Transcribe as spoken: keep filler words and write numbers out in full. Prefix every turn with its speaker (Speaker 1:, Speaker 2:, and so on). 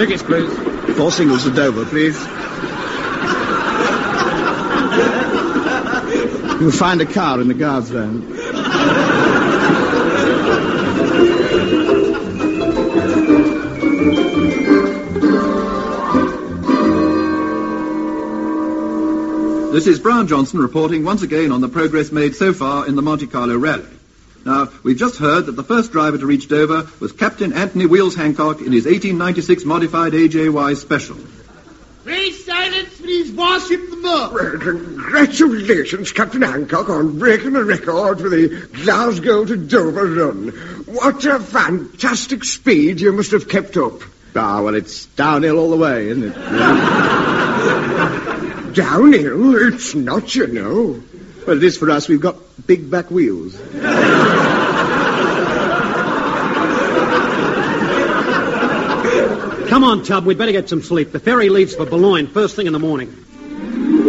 Speaker 1: Tickets, please.
Speaker 2: Four singles to Dover, please. You'll find a car in the guard's van.
Speaker 3: This is Brian Johnson reporting once again on the progress made so far in the Monte Carlo Rally. Now, we've just heard that the first driver to reach Dover was Captain Anthony Wheels Hancock in his eighteen ninety-six modified A J Y Special.
Speaker 4: Please silence for his warship the Merc.
Speaker 5: Well, congratulations, Captain Hancock, on breaking the record for the Glasgow to Dover run. What a fantastic speed you must have kept up.
Speaker 2: Ah, well, it's downhill all the way, isn't it?
Speaker 5: Downhill? It's not, you know.
Speaker 2: Well, it is for us. We've got big back wheels.
Speaker 1: Come on, Tub, we'd better get some sleep. The ferry leaves for Boulogne first thing in the morning.